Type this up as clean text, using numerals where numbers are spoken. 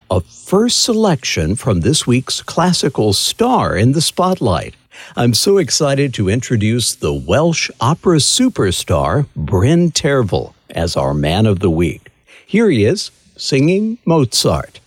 a first selection from this week's classical star in the spotlight. I'm so excited to introduce the Welsh opera superstar Bryn Terfel as our Man of the Week. Here he is, singing Mozart.